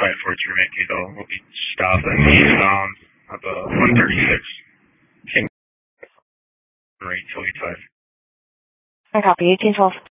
for Yankee though. We'll be stopping eastbound at the 136 King rate till 85. I copy 1812.